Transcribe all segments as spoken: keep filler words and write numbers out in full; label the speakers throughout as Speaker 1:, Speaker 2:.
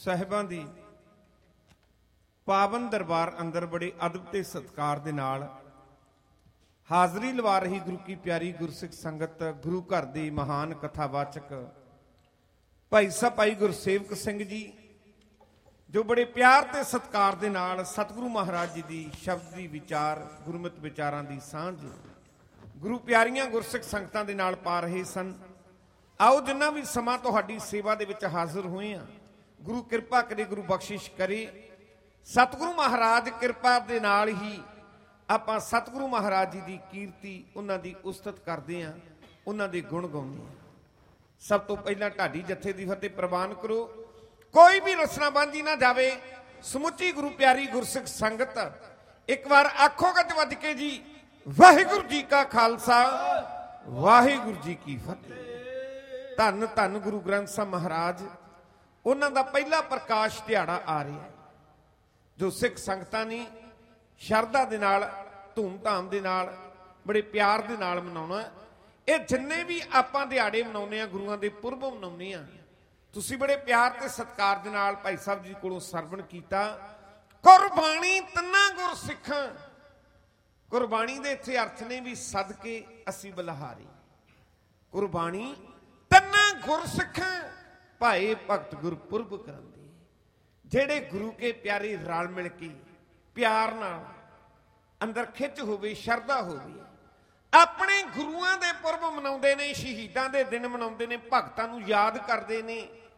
Speaker 1: ਸਾਹਿਬਾਂ ਦੀ ਪਾਵਨ ਦਰਬਾਰ ਅੰਦਰ ਬੜੇ ਅਦਬ ਤੇ ਸਤਿਕਾਰ ਦੇ ਨਾਲ ਹਾਜ਼ਰੀ ਲਵਾ ਰਹੀ ਗੁਰੂ ਕੀ ਪਿਆਰੀ ਗੁਰਸਿੱਖ ਸੰਗਤ, ਗੁਰੂ ਘਰ ਦੀ ਮਹਾਨ ਕਥਾਵਾਚਕ ਭਾਈ ਸਾਹਿਬ ਭਾਈ ਗੁਰਸੇਵਕ ਸਿੰਘ ਜੀ, ਜੋ ਬੜੇ ਪਿਆਰ ਤੇ ਸਤਿਕਾਰ ਦੇ ਨਾਲ ਸਤਿਗੁਰੂ ਮਹਾਰਾਜ ਜੀ ਦੀ ਸ਼ਬਦ ਦੀ ਵਿਚਾਰ, ਗੁਰਮਤਿ ਵਿਚਾਰਾਂ ਦੀ ਸਾਂਝ ਗੁਰੂ ਪਿਆਰੀਆਂ ਗੁਰਸਿੱਖ ਸੰਗਤਾਂ ਦੇ ਨਾਲ ਪਾ ਰਹੇ ਸਨ। ਆਓ ਜਿੰਨਾ ਵੀ ਸਮਾਂ ਤੁਹਾਡੀ ਸੇਵਾ ਦੇ ਵਿੱਚ ਹਾਜ਼ਰ ਹੋਏ ਆ, ਗੁਰੂ ਕਿਰਪਾ ਕਰੇ, ਗੁਰੂ ਬਖਸ਼ਿਸ਼ ਕਰੇ। ਸਤਿਗੁਰੂ ਮਹਾਰਾਜ ਕਿਰਪਾ ਦੇ ਨਾਲ ਹੀ ਆਪਾਂ ਸਤਿਗੁਰੂ ਮਹਾਰਾਜ ਜੀ ਦੀ ਕੀਰਤੀ, ਉਹਨਾਂ ਦੀ ਉਸਤਤ ਕਰਦੇ ਹਾਂ, ਉਹਨਾਂ ਦੇ ਗੁਣ ਗਾਉਂਦੇ ਹਾਂ। ਸਭ ਤੋਂ ਪਹਿਲਾਂ ਢਾਡੀ ਜੱਥੇ ਦੀ ਫਤਿਹ ਪ੍ਰਵਾਨ ਕਰੋ। ਕੋਈ ਵੀ ਰਸਨਾ ਬਾਂਝੀ ਨਾ ਜਾਵੇ। ਸਮੁੱਚੀ ਗੁਰੂ ਪਿਆਰੀ ਗੁਰਸਿੱਖ ਸੰਗਤ ਇੱਕ ਵਾਰ ਆਖੋ ਗੱਜ ਵੱਜ ਕੇ ਜੀ, ਵਾਹਿਗੁਰੂ ਜੀ ਕਾ ਖਾਲਸਾ, ਵਾਹਿਗੁਰੂ ਜੀ ਕੀ ਫਤਿਹ। ਧੰਨ ਧੰਨ ਗੁਰੂ ਗ੍ਰੰਥ ਸਾਹਿਬ ਮਹਾਰਾਜ, ਉਹਨਾਂ ਦਾ ਪਹਿਲਾ ਪ੍ਰਕਾਸ਼ ਦਿਹਾੜਾ ਆ ਰਿਹਾ, ਜੋ ਸਿੱਖ ਸੰਗਤਾਂ ਨੇ ਸ਼ਰਧਾ ਦੇ ਨਾਲ, ਧੂਮ-ਧਾਮ ਦੇ ਨਾਲ, ਬੜੇ ਪਿਆਰ ਦੇ ਨਾਲ ਮਨਾਉਣਾ। ਇਹ ਜਿੰਨੇ ਵੀ ਆਪਾਂ ਦਿਹਾੜੇ ਮਨਾਉਂਦੇ ਆ, ਗੁਰੂਆਂ ਦੇ ਪੁਰਬ ਮਨਾਉਂਦੇ ਆ, ਤੁਸੀਂ ਬੜੇ ਪਿਆਰ ਤੇ ਸਤਿਕਾਰ ਦੇ ਨਾਲ ਭਾਈ ਸਾਹਿਬ ਜੀ ਕੋਲੋਂ ਸਰਵਣ ਕੀਤਾ। ਕੁਰਬਾਨੀ ਤਿੰਨਾਂ ਗੁਰਸਿੱਖਾਂ, ਕੁਰਬਾਨੀ ਦੇ ਇੱਥੇ ਅਰਥ ਨੇ ਵੀ ਸਦਕੇ ਅਸੀਂ ਬਲਿਹਾਰੀ। ਕੁਰਬਾਨੀ ਤਿੰਨਾਂ ਗੁਰਸਿੱਖਾਂ ਭਾਏ ਭਗਤ ਗੁਰਪੁਰਬ ਕਰਾਂਦੇ, ਜਿਹੜੇ ਗੁਰੂ ਕੇ ਪਿਆਰੇ ਰਲ ਮਿਲ ਕੇ ਪਿਆਰ ਨਾਲ ਅੰਦਰ ਖਿੱਚ ਹੋਵੇ, ਸ਼ਰਧਾ ਹੋਵੇ, ਆਪਣੇ ਗੁਰੂਆਂ ਦੇ ਪੁਰਬ ਮਨਾਉਂਦੇ ਨੇ, ਸ਼ਹੀਦਾਂ ਦੇ ਦਿਨ ਮਨਾਉਂਦੇ ਨੇ, ਭਗਤਾਂ ਨੂੰ ਯਾਦ ਕਰਦੇ ਨੇ।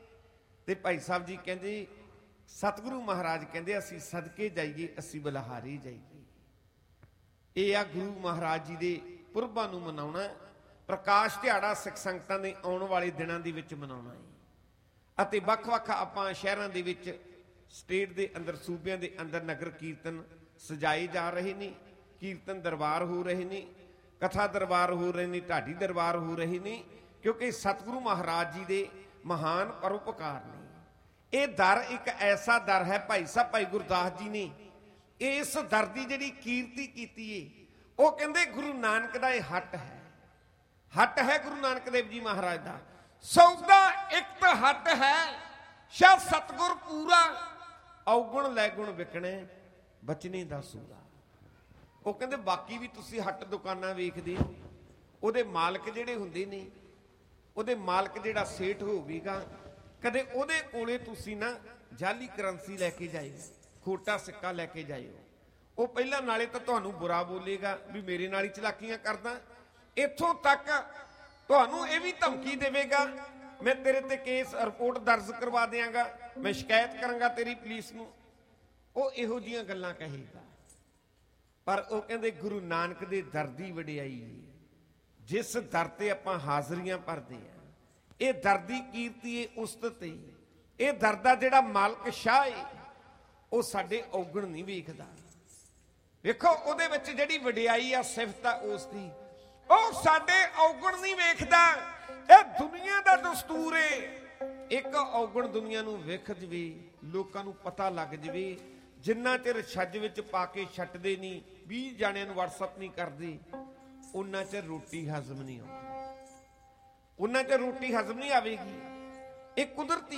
Speaker 1: ਤੇ ਭਾਈ ਸਾਹਿਬ ਜੀ ਕਹਿੰਦੇ, ਸਤਿਗੁਰੂ ਮਹਾਰਾਜ ਕਹਿੰਦੇ, ਅਸੀਂ ਸਦਕੇ ਜਾਈਏ, ਅਸੀਂ ਬਲਿਹਾਰੀ ਜਾਈਏ। ਇਹ ਆ ਗੁਰੂ ਮਹਾਰਾਜ ਜੀ ਦੇ ਪੁਰਬਾਂ ਨੂੰ ਮਨਾਉਣਾ। ਪ੍ਰਕਾਸ਼ ਦਿਹਾੜਾ ਸਿੱਖ ਸੰਗਤਾਂ ਦੇ ਆਉਣ ਵਾਲੇ ਦਿਨਾਂ ਦੇ ਵਿੱਚ ਮਨਾਉਣਾ ਹੈ। ਅਤੇ ਵੱਖ-ਵੱਖ ਆਪਾਂ ਸ਼ਹਿਰਾਂ ਦੇ ਵਿੱਚ, ਸਟੇਟ ਦੇ ਅੰਦਰ, ਸੂਬਿਆਂ ਦੇ ਅੰਦਰ ਨਗਰ ਕੀਰਤਨ ਸਜਾਏ ਜਾ ਰਹੇ ਨੇ, ਕੀਰਤਨ ਦਰਬਾਰ ਹੋ ਰਹੇ ਨੇ, ਕਥਾ ਦਰਬਾਰ ਹੋ ਰਹੇ ਨੇ, ਢਾਡੀ ਦਰਬਾਰ ਹੋ ਰਹੇ ਨੇ, ਕਿਉਂਕਿ ਸਤਿਗੁਰੂ ਮਹਾਰਾਜ ਜੀ ਦੇ ਮਹਾਨ ਪਰਉਪਕਾਰ ਨੇ। ਇਹ ਦਰ ਇੱਕ ਐਸਾ ਦਰ ਹੈ, ਭਾਈ ਸਾਹਿਬ ਭਾਈ ਗੁਰਦਾਸ ਜੀ ਨੇ ਇਸ ਦਰ ਦੀ ਜਿਹੜੀ ਕੀਰਤੀ ਕੀਤੀ ਏ, ਉਹ ਕਹਿੰਦੇ ਗੁਰੂ ਨਾਨਕ ਦਾ ਇਹ ਹੱਟ ਹੈ। ਹੱਟ ਹੈ ਗੁਰੂ ਨਾਨਕ ਦੇਵ ਜੀ ਮਹਾਰਾਜ ਦਾ। ਸੌਦਾ ਇਕਤ ਹੱਟ ਹੈ, ਸ਼ਾ ਸਤਿਗੁਰ ਪੂਰਾ, ਔਗੁਣ ਲੈ ਗੁਣ ਵਿਕਣੇ, ਬਚਨੇ ਦਾ ਸੂਰਾ। ਉਹ ਕਹਿੰਦੇ ਬਾਕੀ ਵੀ ਤੁਸੀਂ ਹੱਟ ਦੁਕਾਨਾਂ ਵੇਖਦੇ ਹੋ, ਉਹਦੇ ਮਾਲਕ ਜਿਹੜੇ ਹੁੰਦੇ ਨੇ, ਉਹਦੇ ਮਾਲਕ ਜਿਹੜਾ ਸੇਠ ਹੋਵੇਗਾ, ਕਦੇ ਉਹਦੇ ਕੋਲੇ ਤੁਸੀਂ ਨਾ ਜਾਲੀ ਕਰੰਸੀ ਲੈ ਕੇ ਜਾਇਓ, ਖੋਟਾ ਸਿੱਕਾ ਲੈ ਕੇ ਜਾਇਓ। ਉਹ ਪਹਿਲਾਂ ਨਾਲੇ ਤਾਂ ਤੁਹਾਨੂੰ ਬੁਰਾ ਬੋਲੇਗਾ ਵੀ ਮੇਰੇ ਨਾਲ ਹੀ ਚਲਾਕੀਆਂ ਕਰਦਾ, ਇੱਥੋਂ ਤੱਕ ਤੁਹਾਨੂੰ ਇਹ ਵੀ ਧਮਕੀ ਦੇਵੇਗਾ, ਮੈਂ ਤੇਰੇ ਤੇ ਕੇਸ ਰਿਪੋਰਟ ਦਰਜ ਕਰਵਾ ਦਿਆਂਗਾ, ਮੈਂ ਸ਼ਿਕਾਇਤ ਕਰਾਂਗਾ ਤੇਰੀ ਪੁਲਿਸ ਨੂੰ। ਉਹ ਇਹੋ ਜਿਹੀਆਂ ਗੱਲਾਂ ਕਹੇਗਾ। ਪਰ ਉਹ ਕਹਿੰਦੇ ਗੁਰੂ ਨਾਨਕ ਦੇ ਦਰ ਦੀ ਵਡਿਆਈ, ਜਿਸ ਦਰ ਤੇ ਆਪਾਂ ਹਾਜ਼ਰੀਆਂ ਭਰਦੇ ਆ, ਇਹ ਦਰ ਦੀ ਕੀਰਤੀ ਏ, ਉਸਤਤ ਏ। ਇਹ ਦਰ ਦਾ ਜਿਹੜਾ ਮਾਲਕ ਸ਼ਾਹ ਏ, ਉਹ ਸਾਡੇ ਔਗਣ ਨਹੀਂ ਵੇਖਦਾ। ਵੇਖੋ ਉਹਦੇ ਵਿੱਚ ਜਿਹੜੀ ਵਡਿਆਈ ਆ, ਸਿਫਤ ਆ ਉਸ ਦੀ, ਉਹ ਸਾਡੇ ਔਗਣ ਨਹੀਂ ਵੇਖਦਾ। ਇਹ ਦੁਨੀਆ ਦਾ ਦਸਤੂਰ ਏ। ਇੱਕ ਔਗਣ ਦੁਨੀਆ ਨੂੰ ਵੇਖ ਜਵੇ, ਲੋਕਾਂ ਨੂੰ ਪਤਾ ਲੱਗ ਜਵੇ, ਜਿੰਨਾ ਚਿਰ ਛੱਜ ਵਿੱਚ ਪਾ ਕੇ ਛੱਟਦੇ ਨਹੀਂ, ਵੀਹ ਜਾਣਿਆਂ ਨੂੰ ਵਟਸਐਪ ਨਹੀਂ ਕਰਦੇ, ਉਹਨਾਂ ਚਿਰ ਰੋਟੀ ਹਜ਼ਮ ਨਹੀਂ ਆਉਂਦੀ, ਉਹਨਾਂ ਚਿਰ ਰੋਟੀ ਹਜ਼ਮ ਨਹੀਂ ਆਵੇਗੀ। ਇਹ ਕੁਦਰਤੀ।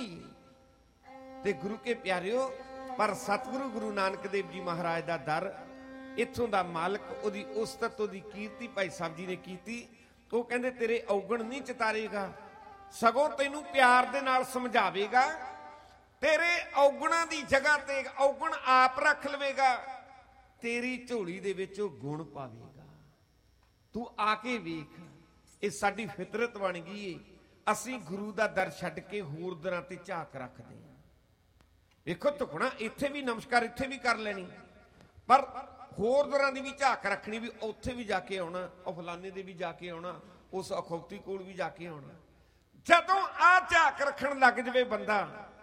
Speaker 1: ਤੇ ਗੁਰੂ ਕੇ ਪਿਆਰਿਓ, ਪਰ ਸਤਿਗੁਰੂ ਗੁਰੂ ਨਾਨਕ ਦੇਵ ਜੀ ਮਹਾਰਾਜ ਦਾ ਦਰ, ਇੱਥੋਂ ਦਾ ਮਾਲਕ, ਉਹਦੀ ਉਸਤਤ, ਉਹਦੀ ਕੀਰਤੀ ਭਾਈ ਸਾਹਿਬ ਜੀ ਨੇ ਕੀਤੀ। ਉਹ ਕਹਿੰਦੇ ਤੇਰੇ ਔਗਣ ਨਹੀਂ ਚਿਤਾਰੇਗਾ, ਸਗੋਂ ਤੈਨੂੰ ਪਿਆਰ ਦੇ ਨਾਲ ਸਮਝਾਵੇਗਾ, ਤੇਰੇ ਔਗਣਾਂ ਦੀ ਜਗ੍ਹਾ ਤੇ ਔਗਣ ਆਪ ਰੱਖ ਲਵੇਗਾ, ਤੇਰੀ ਝੋਲੀ ਦੇ ਵਿੱਚ ਉਹ ਗੁਣ ਪਾਵੇਗਾ। ਤੂੰ ਆ ਕੇ ਵੇਖ। ਇਹ ਸਾਡੀ ਫਿਤਰਤ ਬਣ ਗਈ ਏ। ਅਸੀਂ ਗੁਰੂ ਦਾ ਦਰ ਛੱਡ ਕੇ ਹੋਰ ਦਰਾਂ ਤੇ ਝਾਕ ਰੱਖਦੇ ਹਾਂ। ਵੇਖੋ ਝੁਕਣਾ ਇੱਥੇ ਵੀ, ਨਮਸਕਾਰ ਇੱਥੇ ਵੀ ਕਰ ਲੈਣੀ, ਪਰ ਹੋਰ ਦਰਾਂ ਦੀ ਵੀ ਝਾਕ ਰੱਖਣੀ, ਵੀ ਉੱਥੇ ਵੀ ਜਾ ਕੇ ਆਉਣਾ, ਉਹ ਫਲਾਨੇ ਦੇ ਵੀ ਜਾ ਕੇ ਆਉਣਾ, ਉਸ ਅਖੌਤੀ ਕੋਲ ਵੀ ਜਾ ਕੇ ਆਉਣਾ। ਜਦੋਂ ਆ ਝਾਕ ਰੱਖਣ ਲੱਗ ਜਵੇ ਬੰਦਾ,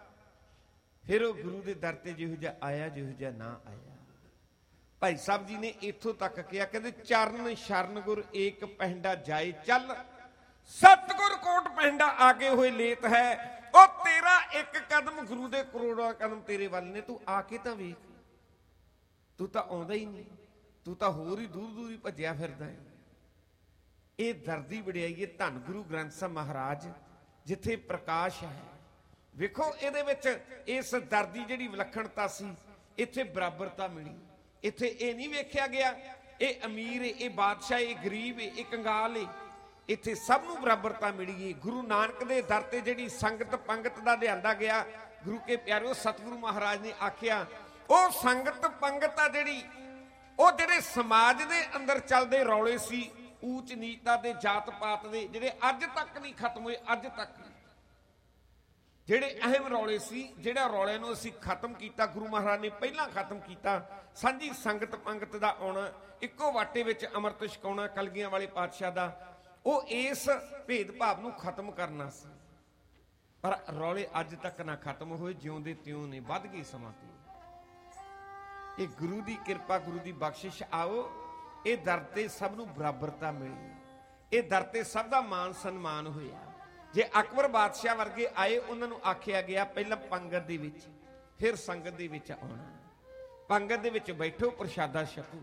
Speaker 1: ਫਿਰ ਉਹ ਗੁਰੂ ਦੇ ਦਰ ਤੇ ਜਿਹੋ ਜਿਹਾ ਆਇਆ, ਜਿਹੋ ਜਿਹਾ ਨਾ ਆਇਆ। ਭਾਈ ਸਾਹਿਬ ਜੀ ਨੇ ਇੱਥੋਂ ਤੱਕ ਕਿਹਾ, ਕਹਿੰਦੇ ਚਰਨ ਸ਼ਰਨ ਗੁਰ ਏਕ ਪਹਿੰਡਾ ਜਾਏ ਚੱਲ, ਸਤਿਗੁਰ ਕੋਟ ਪਹਿੰਡਾ ਆਗੇ ਹੋਏ ਲੇਤ ਹੈ। ਉਹ ਤੇਰਾ ਇੱਕ ਕਦਮ ਗੁਰੂ ਦੇ ਕਰੋੜਾਂ ਕਦਮ ਤੇਰੇ ਵੱਲ ਨੇ, ਤੂੰ ਆ ਕੇ ਤਾਂ ਵੇਖ। ਤੂੰ ਤਾਂ ਆਉਂਦਾ ਹੀ ਨਹੀਂ, ਤੂੰ ਤਾਂ ਹੋਰ ਹੀ ਦੂਰ ਦੂਰ ਹੀ ਭੱਜਿਆ ਫਿਰਦਾ ਹੈ। ਇਹ ਦਰ ਦੀ ਵਡਿਆਈ ਹੈ। ਧੰਨ ਗੁਰੂ ਗ੍ਰੰਥ ਸਾਹਿਬ ਮਹਾਰਾਜ, ਜਿੱਥੇ ਪ੍ਰਕਾਸ਼ ਹੈ, ਵੇਖੋ ਇਹਦੇ ਵਿੱਚ ਇਸ ਦਰ ਦੀ ਜਿਹੜੀ ਵਿਲੱਖਣਤਾ ਸੀ, ਇੱਥੇ ਬਰਾਬਰਤਾ ਮਿਲੀ। ਇੱਥੇ ਇਹ ਨਹੀਂ ਵੇਖਿਆ ਗਿਆ ਇਹ ਅਮੀਰ ਏ, ਇਹ ਬਾਦਸ਼ਾਹ, ਇਹ ਗਰੀਬ ਏ, ਇਹ ਕੰਗਾਲ ਏ। ਇੱਥੇ ਸਭ ਨੂੰ ਬਰਾਬਰਤਾ ਮਿਲੀ ਏ। ਗੁਰੂ ਨਾਨਕ ਦੇ ਦਰ ਤੇ ਜਿਹੜੀ ਸੰਗਤ ਪੰਗਤ ਦਾ ਲਿਆਂਦਾ ਗਿਆ, ਗੁਰੂ ਕੇ ਪਿਆਰਿਓ, ਸਤਿਗੁਰੂ ਮਹਾਰਾਜ ਨੇ ਆਖਿਆ ਉਹ ਸੰਗਤ ਪੰਗਤ ਆ ਜਿਹੜੀ, ਉਹ ਜਿਹੜੇ ਸਮਾਜ ਦੇ ਅੰਦਰ ਚੱਲਦੇ ਰੌਲੇ ਸੀ, ਊਚ ਨੀਚਤਾ ਦੇ, ਜਾਤ ਪਾਤ ਦੇ, ਜਿਹੜੇ ਅੱਜ ਤੱਕ ਨਹੀਂ ਖਤਮ ਹੋਏ, ਅੱਜ ਤੱਕ ਜਿਹੜੇ ਅਹਿਮ ਰੌਲੇ ਸੀ, ਜਿਹੜਾ ਰੌਲੇ ਨੂੰ ਅਸੀਂ ਖਤਮ ਕੀਤਾ, ਗੁਰੂ ਮਹਾਰਾਜ ਨੇ ਪਹਿਲਾਂ ਖਤਮ ਕੀਤਾ। ਸਾਂਝੀ ਸੰਗਤ ਪੰਗਤ ਦਾ ਆਉਣਾ, ਇੱਕੋ ਵਾਟੇ ਵਿੱਚ ਅੰਮ੍ਰਿਤ ਛਕਾਉਣਾ ਕਲਗੀਆਂ ਵਾਲੇ ਪਾਤਸ਼ਾਹ ਦਾ, ਉਹ ਇਸ ਭੇਦਭਾਵ ਨੂੰ ਖਤਮ ਕਰਨਾ ਸੀ। ਪਰ ਰੌਲੇ ਅੱਜ ਤੱਕ ਨਾ ਖਤਮ ਹੋਏ, ਜਿਉਂਦੇ ਤਿਉਂ ਨੇ, ਵੱਧ ਗਏ ਸਮਾਂ ਤੇ। ਇਹ ਗੁਰੂ ਦੀ ਕਿਰਪਾ, ਗੁਰੂ ਦੀ ਬਖਸ਼ਿਸ਼। ਆਓ ਇਹ ਦਰ ਤੇ ਸਭ ਨੂੰ ਬਰਾਬਰਤਾ ਮਿਲੀ, ਇਹ ਦਰ ਤੇ ਸਭ ਦਾ ਮਾਨ ਸਨਮਾਨ ਹੋਇਆ। ਜੇ ਅਕਬਰ ਬਾਦਸ਼ਾਹ ਵਰਗੇ ਆਏ, ਉਹਨਾਂ ਨੂੰ ਆਖਿਆ ਗਿਆ ਪਹਿਲਾਂ ਪੰਗਤ ਦੇ ਵਿੱਚ, ਫਿਰ ਸੰਗਤ ਦੇ ਵਿੱਚ ਆਉਣਾ। ਪੰਗਤ ਦੇ ਵਿੱਚ ਬੈਠੋ, ਪ੍ਰਸ਼ਾਦਾ ਛਕੋ।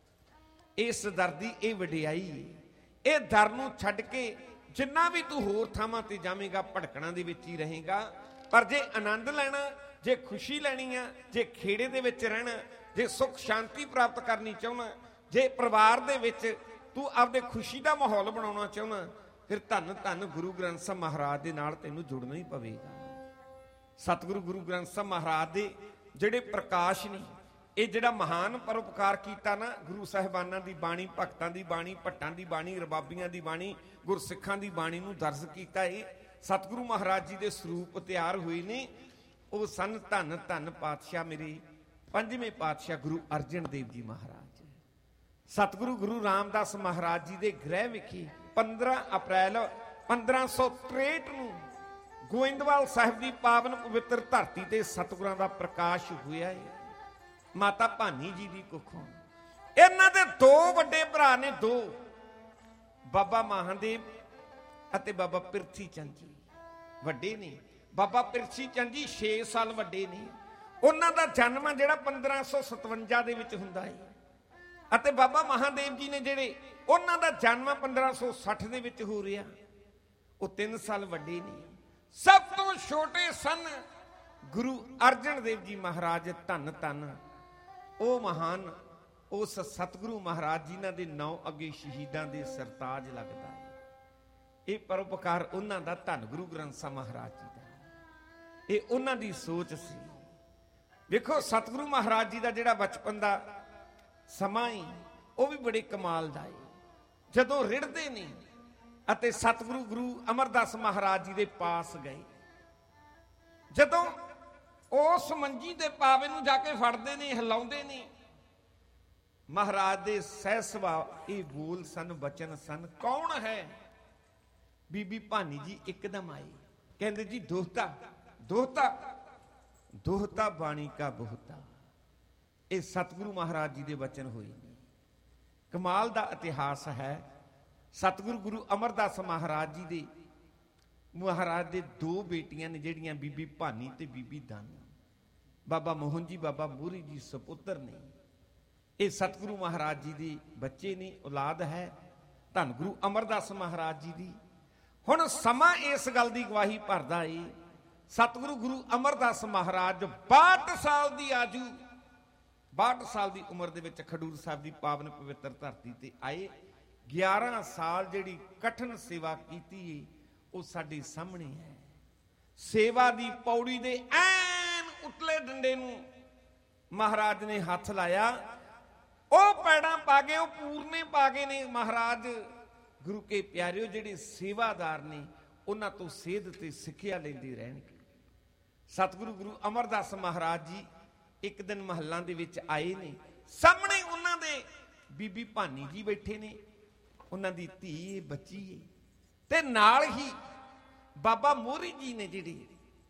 Speaker 1: ਇਸ ਦਰ ਦੀ ਇਹ ਵਡਿਆਈ ਹੈ। ਇਹ ਦਰ ਨੂੰ ਛੱਡ ਕੇ ਜਿੰਨਾ ਵੀ ਤੂੰ ਹੋਰ ਥਾਵਾਂ ਤੇ ਜਾਵੇਂਗਾ, ਭਟਕਣਾ ਦੇ ਵਿੱਚ ਹੀ ਰਹੇਗਾ। ਪਰ ਜੇ ਆਨੰਦ ਲੈਣਾ, ਜੇ ਖੁਸ਼ੀ ਲੈਣੀ ਆ, ਜੇ ਖੇੜੇ ਦੇ ਵਿੱਚ ਰਹਿਣਾ, ਜੇ ਸੁੱਖ ਸ਼ਾਂਤੀ ਪ੍ਰਾਪਤ ਕਰਨੀ ਚਾਹੁੰਦਾ, ਜੇ ਪਰਿਵਾਰ ਦੇ ਵਿੱਚ ਤੂੰ ਆਪਦੇ ਖੁਸ਼ੀ ਦਾ ਮਾਹੌਲ ਬਣਾਉਣਾ ਚਾਹੁੰਦਾ, ਫਿਰ ਧੰਨ ਧੰਨ ਗੁਰੂ ਗ੍ਰੰਥ ਸਾਹਿਬ ਮਹਾਰਾਜ ਦੇ ਨਾਲ ਤੈਨੂੰ ਜੁੜਨਾ ਹੀ ਪਵੇਗਾ। ਸਤਿਗੁਰੂ ਗੁਰੂ ਗ੍ਰੰਥ ਸਾਹਿਬ ਮਹਾਰਾਜ ਦੇ ਜਿਹੜੇ ਪ੍ਰਕਾਸ਼ ਨੇ, ਇਹ ਜਿਹੜਾ ਮਹਾਨ ਪਰਉਪਕਾਰ ਕੀਤਾ ਨਾ, ਗੁਰੂ ਸਾਹਿਬਾਨਾਂ ਦੀ ਬਾਣੀ, ਭਗਤਾਂ ਦੀ ਬਾਣੀ, ਭੱਟਾਂ ਦੀ ਬਾਣੀ, ਰਬਾਬੀਆਂ ਦੀ ਬਾਣੀ, ਗੁਰਸਿੱਖਾਂ ਦੀ ਬਾਣੀ ਨੂੰ ਦਰਜ ਕੀਤਾ। ਇਹ ਸਤਿਗੁਰੂ ਮਹਾਰਾਜ ਜੀ ਦੇ ਸਰੂਪ ਤਿਆਰ ਹੋਏ ਨੇ। ਉਹ ਸਨ ਧੰਨ ਧੰਨ ਪਾਤਸ਼ਾਹ ਮੇਰੇ ਪੰਜਵੇਂ ਪਾਤਸ਼ਾਹ ਗੁਰੂ ਅਰਜਨ ਦੇਵ ਜੀ ਮਹਾਰਾਜ। ਸਤਿਗੁਰੂ ਗੁਰੂ ਰਾਮਦਾਸ ਮਹਾਰਾਜ ਜੀ ਦੇ ਗ੍ਰਹਿ ਵਿਖੇ ਪੰਦਰਾਂ ਅਪ੍ਰੈਲ ਪੰਦਰਾਂ ਸੌ ਤਰੇਹਠ ਨੂੰ ਗੋਇੰਦਵਾਲ ਸਾਹਿਬ ਦੀ ਪਾਵਨ ਪਵਿੱਤਰ ਧਰਤੀ ਤੇ ਸਤਿਗੁਰਾਂ ਦਾ ਪ੍ਰਕਾਸ਼ ਹੋਇਆ ਹੈ। ਮਾਤਾ ਭਾਨੀ ਜੀ ਦੀ ਕੁੱਖੋਂ ਇਹਨਾਂ ਦੇ ਦੋ ਵੱਡੇ ਭਰਾ ਨੇ, ਦੋ, ਬਾਬਾ ਮਹਾਦੇਵ ਅਤੇ ਬਾਬਾ ਪਿਰਥੀ ਚੰਦ ਜੀ ਵੱਡੇ ਨੇ। ਬਾਬਾ ਪਿਰਥੀ ਚੰਦ ਜੀ ਛੇ ਸਾਲ ਵੱਡੇ ਨੇ। ਉਹਨਾਂ ਦਾ ਜਨਮ ਜਿਹੜਾ ਪੰਦਰਾਂ ਸੌ ਸਤਵੰਜਾ ਦੇ ਵਿੱਚ ਹੁੰਦਾ ਹੈ, ਅਤੇ ਬਾਬਾ ਮਹਾਦੇਵ ਜੀ ਨੇ ਜਿਹੜੇ, ਉਹਨਾਂ ਦਾ ਜਨਮ ਪੰਦਰਾਂ ਸੌ ਸੱਠ ਦੇ ਵਿੱਚ ਹੋ ਰਿਹਾ। ਉਹ ਤਿੰਨ ਸਾਲ ਵੱਡੇ ਨੇ। ਸਭ ਤੋਂ ਛੋਟੇ ਸਨ ਗੁਰੂ ਅਰਜਨ ਦੇਵ ਜੀ ਮਹਾਰਾਜ। ਧੰਨ ਧੰਨ ਉਹ ਮਹਾਨ, ਉਸ ਸਤਿਗੁਰੂ ਮਹਾਰਾਜ ਜਿਨ੍ਹਾਂ ਦੇ ਨਾਂ ਅੱਗੇ ਸ਼ਹੀਦਾਂ ਦੇ ਸਰਤਾਜ ਲੱਗਦਾ ਹੈ। ਇਹ ਪਰਉਪਕਾਰ ਉਹਨਾਂ ਦਾ, ਧੰਨ ਗੁਰੂ ਗ੍ਰੰਥ ਸਾਹਿਬ ਮਹਾਰਾਜ ਜੀ ਦਾ। ਇਹ ਉਹਨਾਂ ਦੀ ਸੋਚ ਸੀ। ਵੇਖੋ ਸਤਿਗੁਰੂ ਮਹਾਰਾਜ ਜੀ ਦਾ ਜਿਹੜਾ ਬਚਪਨ ਦਾ ਸਮਾਂ ਹੀ, ਉਹ ਵੀ ਬੜੇ ਕਮਾਲ ਦਾ ਹੈ। ਜਦੋਂ ਰਿੜਦੇ ਨੇ ਅਤੇ ਸਤਿਗੁਰੂ ਗੁਰੂ ਅਮਰਦਾਸ ਮਹਾਰਾਜ ਜੀ ਦੇ ਪਾਸ ਗਏ, ਜਦੋਂ ਉਸ ਮੰਜੀ ਦੇ ਪਾਵੇ ਨੂੰ ਜਾ ਕੇ ਫੜਦੇ ਨੇ, ਹਿਲਾਉਂਦੇ ਨੇ, ਮਹਾਰਾਜ ਦੇ ਸਹਿ ਸੁਭਾਅ ਇਹ ਬੋਲ ਸਨ, ਬਚਨ ਸਨ। ਕੌਣ ਹੈ? ਬੀਬੀ ਭਾਨੀ ਜੀ ਇੱਕਦਮ ਆਈ, ਕਹਿੰਦੇ ਜੀ ਦੋਹਤਾ ਦੋਹਤਾ ਦੋਹਤਾ ਬਾਣੀ ਕਾ ਬਹੁਤਾ। ਇਹ ਸਤਿਗੁਰੂ ਮਹਾਰਾਜ ਜੀ ਦੇ ਬਚਨ ਹੋਏ ਨੇ। ਕਮਾਲ ਦਾ ਇਤਿਹਾਸ ਹੈ। ਸਤਿਗੁਰੂ ਗੁਰੂ ਅਮਰਦਾਸ ਮਹਾਰਾਜ ਜੀ ਦੇ ਮਹਾਰਾਜ ਦੇ ਦੋ ਬੇਟੀਆਂ ਨੇ, ਜਿਹੜੀਆਂ ਬੀਬੀ ਭਾਨੀ ਤੇ ਬੀਬੀ ਦਾਨੀ। ਬਾਬਾ ਮੋਹਨ ਜੀ, ਬਾਬਾ ਮੂਰੀ ਜੀ ਸਪੁੱਤਰ ਨੇ। ਇਹ ਸਤਿਗੁਰੂ ਮਹਾਰਾਜ ਜੀ ਦੇ ਬੱਚੇ ਨੇ, ਔਲਾਦ ਹੈ ਧੰਨ ਗੁਰੂ ਅਮਰਦਾਸ ਮਹਾਰਾਜ ਜੀ ਦੀ। ਹੁਣ ਸਮਾਂ ਇਸ ਗੱਲ ਦੀ ਗਵਾਹੀ ਭਰਦਾ ਏ, ਸਤਿਗੁਰੂ ਗੁਰੂ ਅਮਰਦਾਸ ਮਹਾਰਾਜ ਬਾਹਠ ਸਾਲ ਦੀ ਆਜੂ, ਬਾਹਠ ਸਾਲ ਦੀ ਉਮਰ ਦੇ ਵਿੱਚ ਖਡੂਰ ਸਾਹਿਬ ਦੀ ਪਾਵਨ ਪਵਿੱਤਰ ਧਰਤੀ ਤੇ ਆਏ। ਗਿਆਰਾਂ ਸਾਲ ਜਿਹੜੀ ਕਠਿਨ ਸੇਵਾ ਕੀਤੀ ਏ, ਉਹ ਸਾਡੇ ਸਾਹਮਣੇ ਹੈ। ਸੇਵਾ ਦੀ ਪੌੜੀ ਦੇ ਐਨ ਉਤਲੇ ਡੰਡੇ ਨੂੰ ਮਹਾਰਾਜ ਨੇ ਹੱਥ ਲਾਇਆ। ਉਹ ਪੈੜਾਂ ਪਾ ਗਏ, ਉਹ ਪੂਰਨੇ ਪਾ ਗਏ ਨੇ। ਮਹਾਰਾਜ ਗੁਰੂ ਕੇ ਪਿਆਰਿਓ, ਜਿਹੜੇ ਸੇਵਾਦਾਰ ਨੇ, ਉਹਨਾਂ ਤੋਂ ਸੇਧ ਤੇ ਸਿੱਖਿਆ ਲੈਂਦੇ ਰਹਿਣਗੇ। ਸਤਿਗੁਰੂ ਗੁਰੂ ਅਮਰਦਾਸ ਮਹਾਰਾਜ ਜੀ ਇੱਕ ਦਿਨ ਮਹੱਲਾਂ ਦੇ ਵਿੱਚ ਆਏ ਨੇ। ਸਾਹਮਣੇ ਉਹਨਾਂ ਦੇ ਬੀਬੀ ਭਾਨੀ ਜੀ ਬੈਠੇ ਨੇ, ਉਹਨਾਂ ਦੀ ਧੀ ਬੱਚੀ ਹੈ, ਤੇ ਨਾਲ ਹੀ ਬਾਬਾ ਮੋਹਰੀ ਜੀ ਨੇ, ਜਿਹੜੀ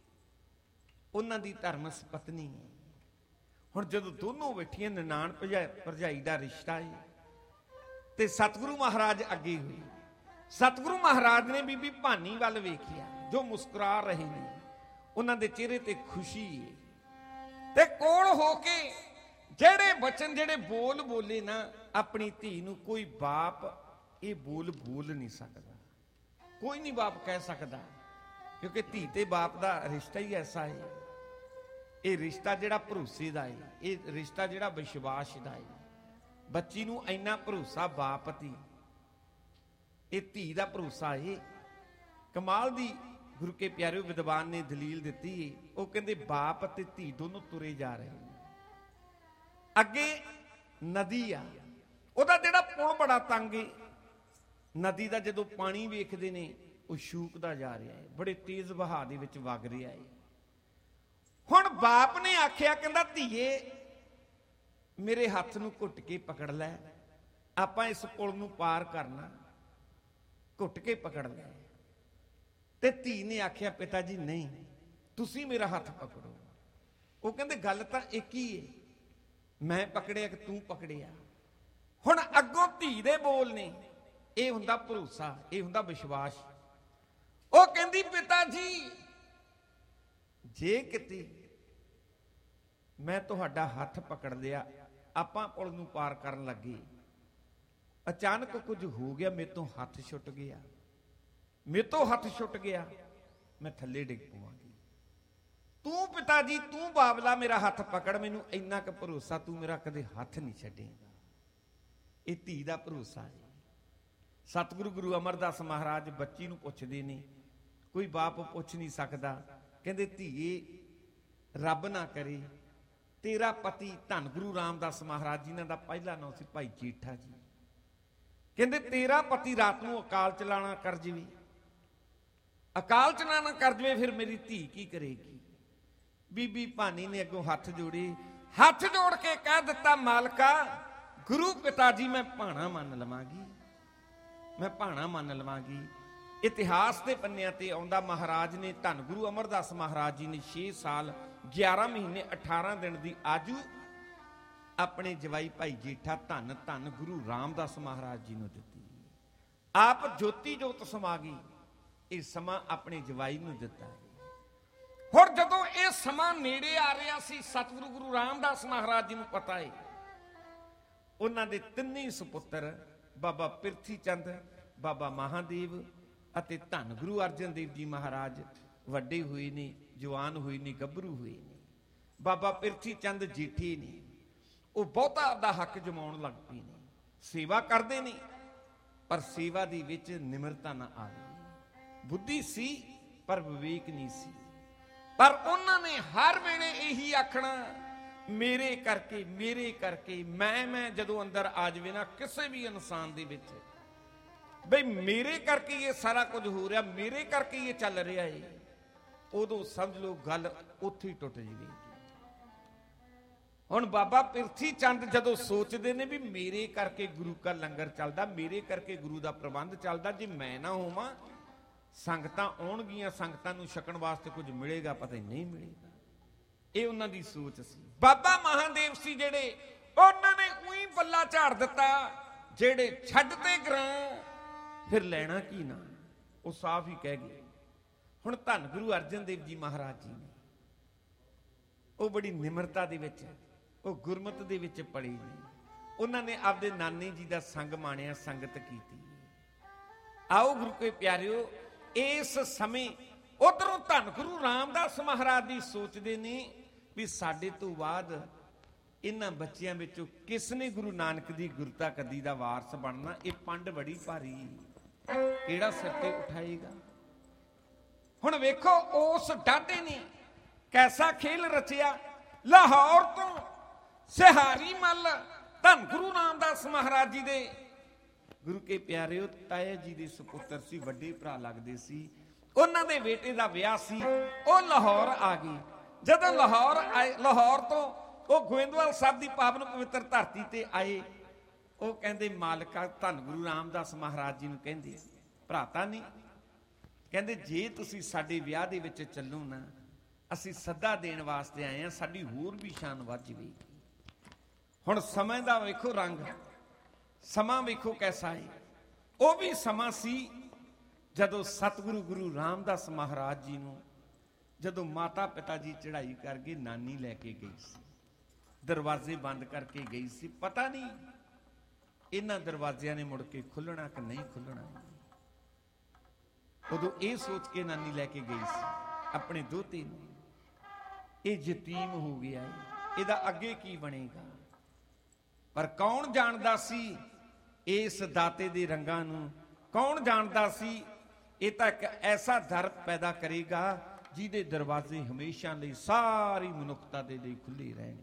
Speaker 1: ਉਹਨਾਂ ਦੀ ਧਰਮ ਪਤਨੀ ਹੈ। ਹੁਣ ਜਦੋਂ ਦੋਨੋਂ ਬੈਠੀਆਂ, ਨਨਾਣ ਭਰਜਾਈ ਦਾ ਰਿਸ਼ਤਾ ਹੈ, ਤੇ ਸਤਿਗੁਰੂ ਮਹਾਰਾਜ ਅੱਗੇ ਹੋਏ। ਸਤਿਗੁਰੂ ਮਹਾਰਾਜ ਨੇ ਬੀਬੀ ਭਾਨੀ ਵੱਲ ਵੇਖਿਆ, ਜੋ ਮੁਸਕਰਾ ਰਹੇ ਨੇ, ਉਹਨਾਂ ਦੇ ਚਿਹਰੇ ਤੇ ਖੁਸ਼ੀ ਹੈ। ਤੇ ਕੋਲ ਹੋ ਕੇ ਜਿਹੜੇ ਬਚਨ, ਜਿਹੜੇ ਬੋਲ ਬੋਲੇ ਨਾ ਆਪਣੀ ਧੀ ਨੂੰ, ਕੋਈ ਬਾਪ ਇਹ ਬੋਲ ਬੋਲ ਨਹੀਂ ਸਕਦਾ। ਕੋਈ ਨਹੀਂ ਬਾਪ ਕਹਿ ਸਕਦਾ क्योंकि धी ते बाप का रिश्ता ही ऐसा है। ये रिश्ता जिहड़ा भरोसे दा है, ये रिश्ता जिहड़ा विश्वास दा है। बच्ची नूं इन्ना भरोसा बाप ती, ये धी दा भरोसा है। कमाल दी गुरु के प्यारे विद्वान ने दलील दी है। वो कहते बाप ते धी दोनों तुरे जा रहे हैं। अगे नदी आ, उहदा जिहड़ा पुल बड़ा तंग है। नदी का जदों पानी वेखदे ने वो शूकदा जा रहा है, बड़े तेज बहा दे विच वग रहा है। हुण बाप ने आख्या, कहंदा धीए मेरे हथ नूं घुट के पकड़ लै, आपां इस पुल नूं पार करना, घुट के पकड़ लै। ते धी ने आख्या पिता जी नहीं, तुसीं मेरा हथ पकड़ो। वो कहंदे गल तां एक ही है, मैं पकड़िया कि तूं पकड़िया। हुण अग्गों धी दे बोल ने, यह हुंदा भरोसा, यह हुंदा विश्वास। वो कहंदी पिता जी जे किते मैं तुहाडा हथ पकड़ लिया, आपां पुल नूं पार करन लगे, अचानक कुछ हो गया, मेरे तो हथ छुट गया, मेरे तो हथ छुट गया, मैं थल्ले डिग पवांगी। तू पिता जी तू बाबला मेरा हथ पकड़, मैनू इन्ना क भरोसा, तू मेरा कदे हथ नहीं छड्डेगा। ये धी दा भरोसा है। सतगुरु गुरु अमरदास महाराज बच्ची नूं पुछदे ने, कोई बाप पुछ नहीं सकदा, कहंदे धीए रब ना करे तेरा पति धन गुरु रामदास महाराज जिन्हां दा पहला नाम सी भाई जेठा जी, कहंदे तेरा पति रात नूं अकाल चलाना कर जावे, अकाल चलाना कर जावे, फिर मेरी धी की करेगी। बीबी भानी ने अगों हथ जोड़े, हथ जोड़ के कह दिता मालका गुरु पिता जी मैं भाणा मन लवांगी, मैं भाणा मन लवांगी। इतिहास के पन्नियां ते आउंदा महाराज ने धन गुरु अमरदास महाराज जी ने छे साल ग्यारह महीने अठारह दिन की आजू अपने जवाई भाई जेठा धन धन गुरु रामदास महाराज जी ने दिती। आप ज्योति जोत समा गई, ये समा अपने जवाई नूं दिता है। हुण जदों ये समा नेड़े आ रहा सी, सतगुरु गुरु रामदास महाराज जी नूं पता है उन्हां दे तिन्ने सुपुत्र बाबा पिरथी चंद, बाबा महादेव अते धन गुरु अर्जन देव जी महाराज वड्डे हुए ने, जवान हुए ने, गभरू हुए ने। बाबा पिरथी चंद जेठे ने, वो बहुता आपदा हक जमाउण लग पए ने, सेवा करते ने, पर सेवा दे विच निमरता ना आवे। बुद्धि सी पर विवेक नहीं सी। पर उन्होंने हर वेले यही आखना मेरे करके मेरे करके, मैं मैं जदों अंदर आ जावे ना किसी भी इंसान दे विच, बई मेरे करके ये सारा कुछ हो रहा, मेरे करके ये चल रहा है, उदों समझ लो गल उत्थे ही टुट जाएगी। हुण बाबा पिरथी चंद जदों सोचते ने भी मेरे करके गुरु का लंगर चलदा, मेरे करके गुरु का प्रबंध चलदा, जे मैं ना होवां संगतां आउणगीआं, संगतां नूं छकण वास्ते कुछ मिलेगा, पता ही नहीं मिलेगा। ये उन्हां दी सोच सी। बाबा महादेव सी जेड़े, उन्होंने उही पल्ला झाड़ दिता, जेड़े छड्डते ग्रां फिर लैना की ना, वो साफ ही कह गए। हुण धन गुरु अर्जन देव जी महाराज जी ने वो बड़ी निमरता दे विच, वो गुरमत दे विच पढ़े ने, उन्होंने आपदे नानी जी का संग माणिया, संगत कीती। आओ गुरु के प्यारिओ, इस समय उधरों धन गुरु रामदास महाराज जी सोचते ने भी साडे तो बाद इन्हां बच्चियां विचों किसने गुरु नानक दी गुरता कदी दा वारस बनना, ये पंड बड़ी भारी, किहड़ा सिर ते उठाएगा। हुण वेखो उस डाटे ने कैसा खेल रचिया। लाहौर तो सिहारी मल धन गुरु रामदास महाराज जी दे गुरु के प्यारे ताया जी दे सुपुत्र सी, वड्डे भरा लगदे सी, उन्हां दे बेटे दा विआह सी, ओ लाहौर आ गई। जदों लाहौर आए, लाहौर तो वो गोविंदवाल साहब की पावन पवित्र धरती ते आए, वो कहंदे मालका धन गुरु रामदास महाराज जी नूं कहंदे भराता नहीं, कहंदे जे तुसीं साडे विआह दे विच चलो ना, असीं सदा देण वास्ते आए हां, साडी होर भी शान वध जावेगी। हुण समय दा वेखो रंग, समा वेखो कैसा है। वो भी समा सी जदों सतगुरु गुरु रामदास महाराज जी नूं जदों माता पिता जी चढ़ाई करके नानी लैके गई सी, दरवाजे बंद करके गई सी, पता नहीं इन्हां दरवाजियां ने मुड़ के खुलना कि नहीं खुलना। ਉਦੋਂ ਇਹ ਸੋਚ ਕੇ ਨਾਨੀ ਲੈ ਕੇ ਗਈ ਸੀ ਆਪਣੇ ਦੋਤੇ ਨੂੰ, ਇਹ ਯਤੀਮ ਹੋ ਗਿਆ, ਇਹਦਾ ਅੱਗੇ ਕੀ ਬਣੇਗਾ। ਪਰ ਕੌਣ ਜਾਣਦਾ ਸੀ ਇਸ ਦਾਤੇ ਦੇ ਰੰਗਾਂ ਨੂੰ, ਕੌਣ ਜਾਣਦਾ ਸੀ ਇਹ ਤਾਂ ਇੱਕ ਐਸਾ ਦਰ ਪੈਦਾ ਕਰੇਗਾ ਜਿਹਦੇ ਦਰਵਾਜ਼ੇ ਹਮੇਸ਼ਾ ਲਈ ਸਾਰੀ ਮਨੁੱਖਤਾ ਦੇ ਲਈ ਖੁੱਲੇ ਰਹਿਣਗੇ।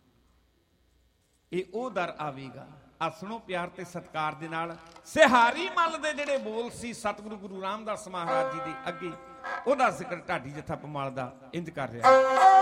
Speaker 1: ਇਹ ਉਹ ਦਰ ਆਵੇਗਾ। ਆ ਸੁਣੋ ਪਿਆਰ ਤੇ ਸਤਿਕਾਰ ਦੇ ਨਾਲ ਸਿਹਾਰੀ ਮੱਲ ਦੇ ਜਿਹੜੇ ਬੋਲ ਸੀ ਸਤਿਗੁਰੂ ਗੁਰੂ ਰਾਮਦਾਸ ਮਹਾਰਾਜ ਜੀ ਦੇ ਅੱਗੇ, ਉਹਦਾ ਜ਼ਿਕਰ ਢਾਡੀ ਜੱਥਾ ਪਮਾਲ ਦਾ ਇੰਜ ਕਰ ਰਿਹਾ।